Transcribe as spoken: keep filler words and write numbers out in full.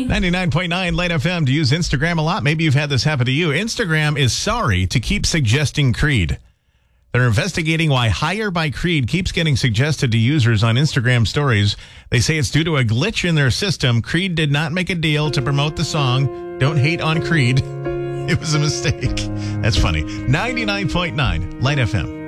ninety-nine point nine Light F M. To use Instagram a lot? Maybe you've had this happen to you. Instagram is sorry to keep suggesting Creed. They're investigating why Higher by Creed keeps getting suggested to users on Instagram stories. They say it's due to a glitch in their system. Creed did not make a deal to promote the song. Don't hate on Creed. It was a mistake. That's funny. ninety-nine point nine Light F M.